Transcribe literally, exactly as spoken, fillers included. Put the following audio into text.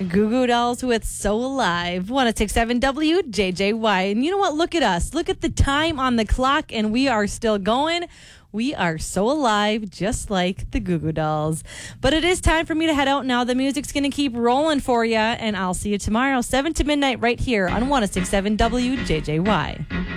Goo Goo Dolls with So Alive. one oh six point seven W J J Y. And you know what? Look at us. Look at the time on the clock, and we are still going. We are so alive, just like the Goo Goo Dolls. But it is time for me to head out now. The music's going to keep rolling for you, and I'll see you tomorrow, seven to midnight, right here on one oh six point seven W J J Y.